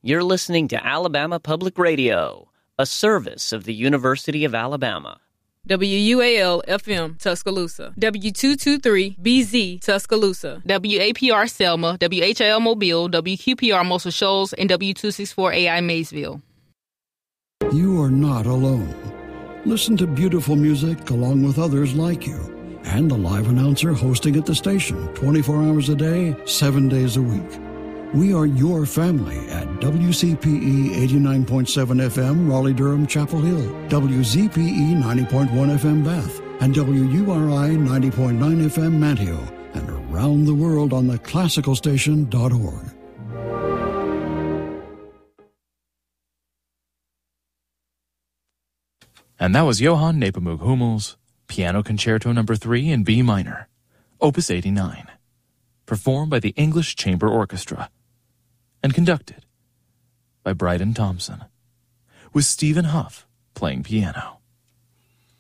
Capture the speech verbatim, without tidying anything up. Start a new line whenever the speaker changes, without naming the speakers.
You're listening to Alabama Public Radio, a service of the University of Alabama.
W U A L F M Tuscaloosa, W two twenty-three B Z Tuscaloosa,
W A P R Selma, W H I L Mobile, W Q P R Muscle Shoals, and W two sixty-four A I Maysville.
You are not alone. Listen to beautiful music along with others like you and the live announcer hosting at the station twenty-four hours a day, seven days a week. We are your family at W C P E eighty-nine point seven F M, Raleigh-Durham, Chapel Hill, W Z P E ninety point one F M, Bath, and W U R I ninety point nine F M, Manteo, and around the world on the classical station dot org.
And that was Johann Nepomuk Hummel's Piano Concerto Number three in B minor, Opus eighty-nine, performed by the English Chamber Orchestra and conducted by Bryden Thompson, with Stephen Huff playing piano.